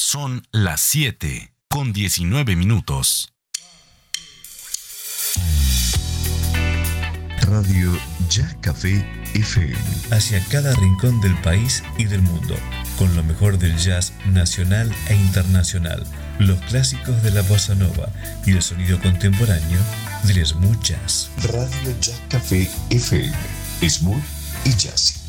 Son las 7:19. Radio Ya Café FM. Hacia cada rincón del país y del mundo, con lo mejor del jazz nacional e internacional, los clásicos de la bossa nova y el sonido contemporáneo del smooth jazz. Radio Ya Café FM. Smooth y jazzy.